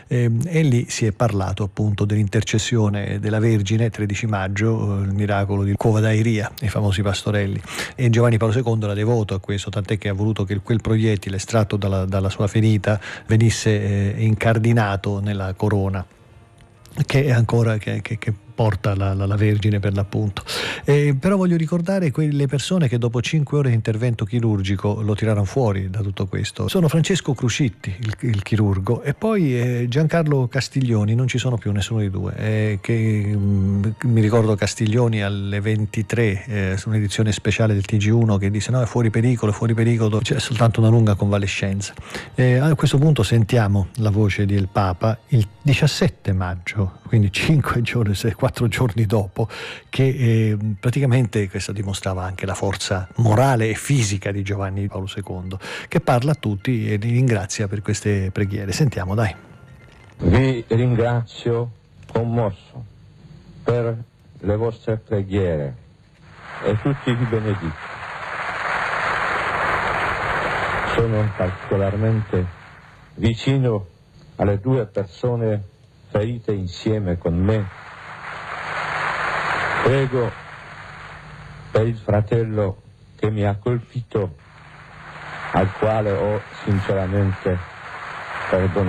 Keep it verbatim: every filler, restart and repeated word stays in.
Eh, e lì si è parlato appunto dell'intercessione della Vergine, tredici maggio, il miracolo di Cova d'Airia, i famosi pastorelli, e Giovanni Paolo secondo era devoto a questo, tant'è che ha voluto che quel proiettile estratto dalla, dalla sua ferita venisse eh, incardinato nella corona che è ancora che, che, che porta la, la, la Vergine per l'appunto. Eh, però voglio ricordare quelle persone che dopo cinque ore di intervento chirurgico lo tirarono fuori da tutto questo. Sono Francesco Crucitti, il, il chirurgo, e poi eh, Giancarlo Castiglioni, non ci sono più nessuno dei due, eh, che mh, mi ricordo Castiglioni alle ventitré eh, su un'edizione speciale del T G uno che disse no, è fuori pericolo, è fuori pericolo, c'è soltanto una lunga convalescenza. Eh, a questo punto sentiamo la voce del Papa il diciassette maggio, quindi cinque giorni, quattro giorni dopo, che eh, praticamente questo dimostrava anche la forza morale e fisica di Giovanni Paolo secondo, che parla a tutti e li ringrazia per queste preghiere. Sentiamo, dai. Vi ringrazio commosso per le vostre preghiere e tutti vi benedico. Sono particolarmente vicino alle due persone ferite insieme con me. Prego per il fratello che mi ha colpito, al quale ho sinceramente perdonato.